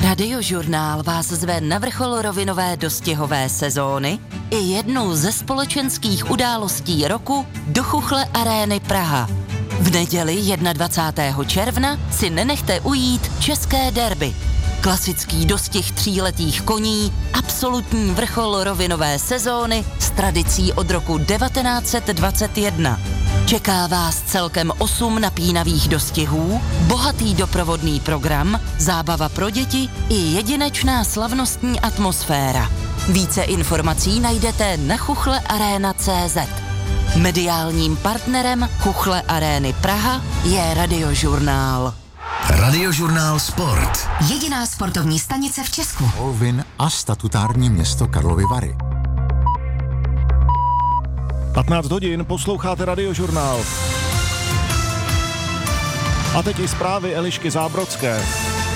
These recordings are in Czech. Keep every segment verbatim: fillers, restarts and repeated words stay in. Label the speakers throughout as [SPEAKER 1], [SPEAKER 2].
[SPEAKER 1] Radiožurnál vás zve na vrchol rovinové dostihové sezóny i jednu ze společenských událostí roku do Chuchle Arény Praha. V neděli dvacátého prvního června si nenechte ujít české derby. Klasický dostih tříletých koní, absolutní vrchol rovinové sezóny s tradicí od roku devatenáct set dvacet jedna. Čeká vás celkem osm napínavých dostihů, bohatý doprovodný program, zábava pro děti i jedinečná slavnostní atmosféra. Více informací najdete na chuchle arena tečka cé zet. Mediálním partnerem Chuchle Arény Praha je Radiožurnál.
[SPEAKER 2] Radiožurnál Sport.
[SPEAKER 3] Jediná sportovní stanice v Česku.
[SPEAKER 4] Olvin a statutární město Karlovy Vary.
[SPEAKER 5] patnáct hodin, posloucháte Radiožurnál. A teď i zprávy Elišky Zábrodské.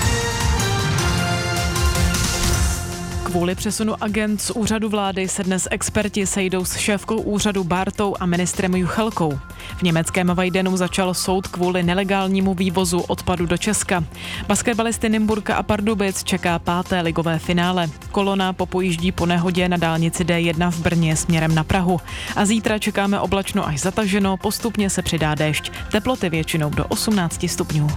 [SPEAKER 6] Kvůli přesunu agent z úřadu vlády se dnes experti sejdou s šéfkou úřadu Bártou a ministrem Juchelkou. V německém Weidenu začal soud kvůli nelegálnímu vývozu odpadu do Česka. Basketbalisty Nymburka a Pardubic čeká páté ligové finále. Kolona popojíždí po nehodě na dálnici D jedna v Brně směrem na Prahu. A zítra čekáme oblačno až zataženo, postupně se přidá déšť. Teploty většinou do osmnáct stupňů.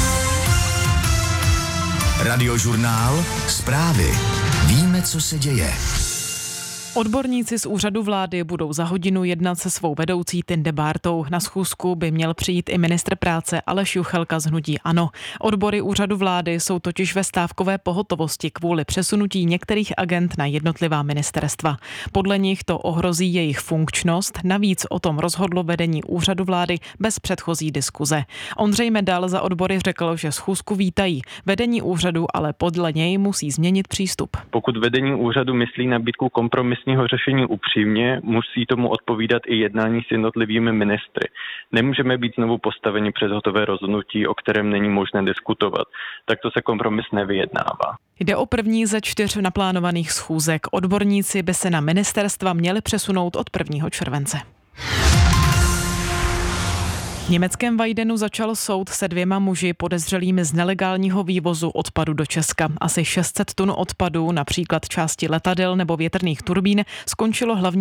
[SPEAKER 2] Radiožurnál Zprávy. Víme, co se děje.
[SPEAKER 6] Odborníci z úřadu vlády budou za hodinu jednat se svou vedoucí Tinde Bártou. Na schůzku by měl přijít i ministr práce Aleš Juchelka z hnutí ANO. Odbory úřadu vlády jsou totiž ve stávkové pohotovosti kvůli přesunutí některých agent na jednotlivá ministerstva. Podle nich to ohrozí jejich funkčnost, navíc o tom rozhodlo vedení úřadu vlády bez předchozí diskuze. Ondřej Medal za odbory řekl, že schůzku vítají. Vedení úřadu ale podle něj musí změnit přístup.
[SPEAKER 7] Pokud vedení úřadu myslí nabídku kompromis řešení upřímně, musí tomu odpovídat i jednání s jednotlivými ministry. Nemůžeme být znovu postaveni před hotové rozhodnutí, o kterém není možné diskutovat. Takto se kompromis nevyjednává.
[SPEAKER 6] Jde o první ze čtyř naplánovaných schůzek. Odborníci by se na ministerstva měli přesunout od prvního července. V německém Weidenu začal soud se dvěma muži podezřelými z nelegálního vývozu odpadu do Česka. Asi šest set tun odpadu, například části letadel nebo větrných turbín, skončilo hlavně